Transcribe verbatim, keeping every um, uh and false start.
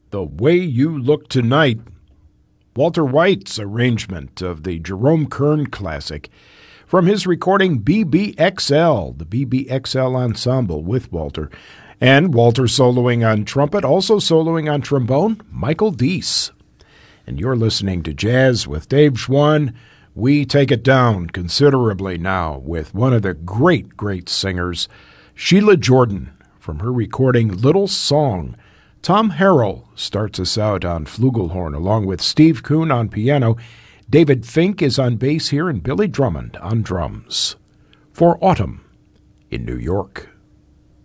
The Way You Look Tonight, Walter White's arrangement of the Jerome Kern classic from his recording B B X L, the B B X L Ensemble with Walter, and Walter soloing on trumpet, also soloing on trombone, Michael Deese. And you're listening to Jazz with Dave Schwann. We take it down considerably now with one of the great, great singers, Sheila Jordan, from her recording Little Song. Tom Harrell starts us out on flugelhorn, along with Steve Kuhn on piano. David Fink is on bass here, and Billy Drummond on drums. For Autumn in New York.